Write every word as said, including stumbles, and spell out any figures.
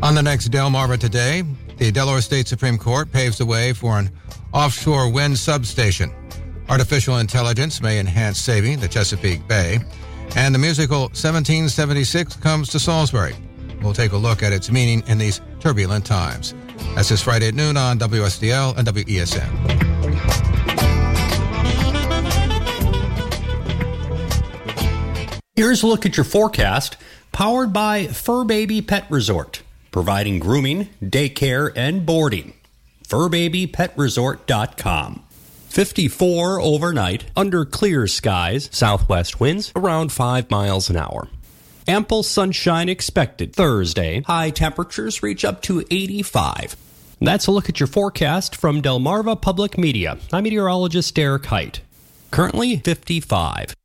On the next Delmarva Today, the Delaware State Supreme Court paves the way for an offshore wind substation. Artificial intelligence may enhance saving the Chesapeake Bay. And the musical seventeen seventy-six comes to Salisbury. We'll take a look at its meaning in these turbulent times. That's this Friday at noon on W S D L and W E S N. Here's a look at your forecast, powered by Fur Baby Pet Resort, providing grooming, daycare, and boarding. fur baby pet resort dot com. fifty-four overnight, under clear skies, southwest winds around five miles an hour. Ample sunshine expected Thursday. High temperatures reach up to eighty-five. That's a look at your forecast from Delmarva Public Media. I'm meteorologist Derek Height. Currently fifty-five.